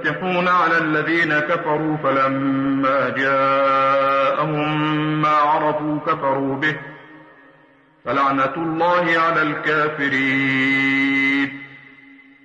يستفتحون على الذين كفروا فلما جاءهم ما عرفوا كفروا به فلعنة الله على الكافرين.